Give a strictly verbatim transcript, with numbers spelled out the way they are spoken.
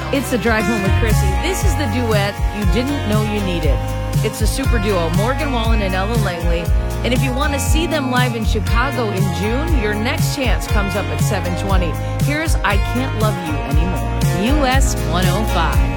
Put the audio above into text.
It's the Drive Home with Chrissy. This is the duet you didn't know you needed. It's a super duo, Morgan Wallen and Ella Langley. And if you want to see them live in Chicago in June, your next chance comes up at seven twenty. Here's I Can't Love You Anymore, U S one oh five.